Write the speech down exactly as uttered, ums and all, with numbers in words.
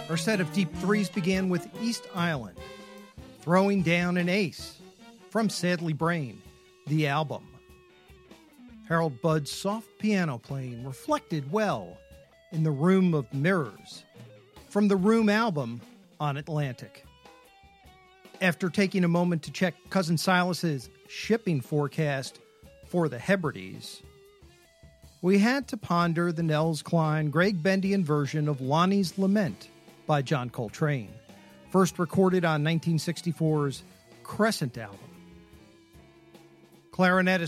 Our set of deep threes began with East Island, Throwing Down an Ace, from Sadly Brain, the album. Harold Budd's soft piano playing reflected well in The Room of Mirrors, from the Room album on Atlantic. After taking a moment to check Cousin Silas's shipping forecast for the Hebrides, we had to ponder the Nels Cline Greg Bendian version of Lonnie's Lament by John Coltrane, first recorded on nineteen sixty-four's Crescent album. Clarinetist